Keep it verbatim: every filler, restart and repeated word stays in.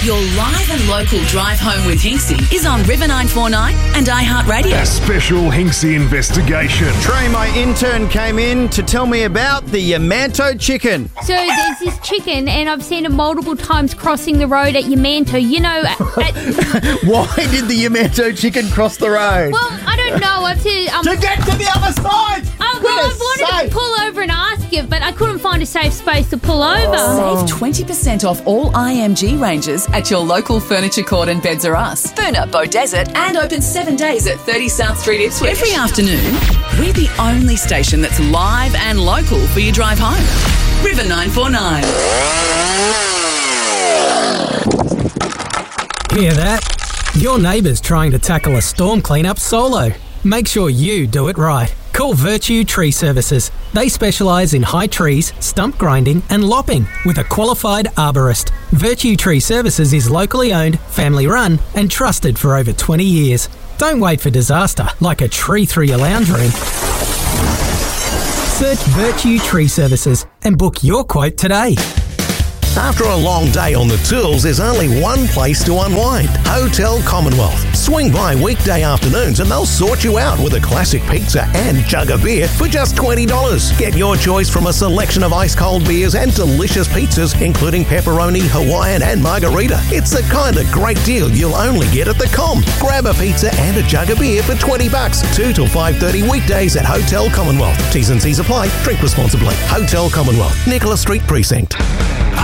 Your live and local drive home with Hinksy is on River nine four nine and iHeartRadio. A special Hinksy investigation. Trey, my intern, came in to tell me about the Yamanto chicken. So there's this chicken, and I've seen it multiple times crossing the road at Yamanto. You know, at, Why did the Yamanto chicken cross the road? well, I don't know. I've seen, um, to get to the other side! oh, well, I Goodness wanted sake. to pull over and ask it, but I couldn't find a safe space to pull over. Save twenty percent off all I M G ranges at your local Furniture Court and Beds R Us, Furna, Beaudesert, and open seven days at thirty South Street Ipswich. Every afternoon, we're the only station that's live and local for your drive home. River nine four nine. Hear that? Your neighbour's trying to tackle a storm cleanup solo. Make sure you do it right. Call Virtue Tree Services. They specialise in high trees, stump grinding and lopping with a qualified arborist. Virtue Tree Services is locally owned, family run and trusted for over twenty years. Don't wait for disaster like a tree through your lounge room. Search Virtue Tree Services and book your quote today. After a long day on the tools, there's only one place to unwind. Hotel Commonwealth. Swing by weekday afternoons and they'll sort you out with a classic pizza and jug of beer for just twenty dollars. Get your choice from a selection of ice-cold beers and delicious pizzas, including pepperoni, Hawaiian and margarita. It's the kind of great deal you'll only get at the Com. Grab a pizza and a jug of beer for twenty bucks. two till five thirty weekdays at Hotel Commonwealth. T's and C's apply. Drink responsibly. Hotel Commonwealth. Nicholas Street Precinct.